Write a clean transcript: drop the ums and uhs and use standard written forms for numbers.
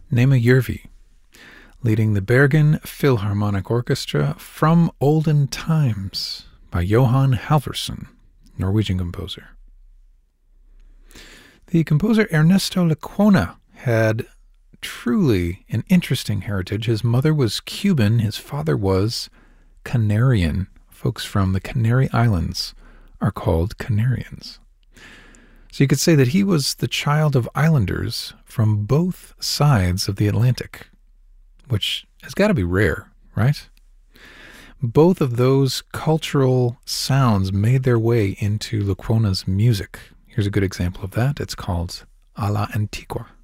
Nema Järvi, leading the Bergen Philharmonic Orchestra from Olden Times by Johan Halvorsen, Norwegian composer. The composer Ernesto Lecuona had truly an interesting heritage. His mother was Cuban, his father was Canarian. Folks from the Canary Islands are called Canarians. So you could say that he was the child of islanders from both sides of the Atlantic, which has got to be rare, right? Both of those cultural sounds made their way into Lecuona's music. Here's a good example of that. It's called A la Antigua.